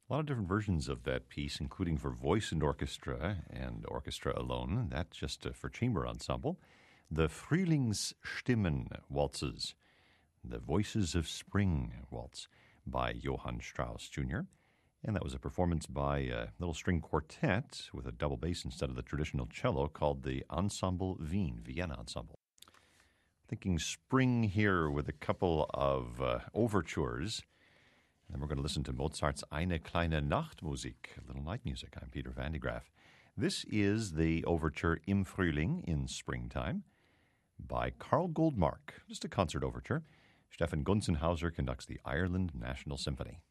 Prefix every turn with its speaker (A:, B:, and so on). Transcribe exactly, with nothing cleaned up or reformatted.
A: A lot of different versions of that piece, including for voice and orchestra and orchestra alone. That's just uh, for chamber ensemble. The Frühlingsstimmen waltzes, the Voices of Spring waltz by Johann Strauss Junior And that was a performance by a little string quartet with a double bass instead of the traditional cello called the Ensemble Wien, Vienna Ensemble. Thinking spring here with a couple of uh, overtures. And then we're going to listen to Mozart's Eine kleine Nachtmusik, a little night music. I'm Peter Van de Graaff. This is the overture Im Frühling, in springtime, by Carl Goldmark. Just a concert overture. Stefan Gunzenhauser conducts the Ireland National Symphony.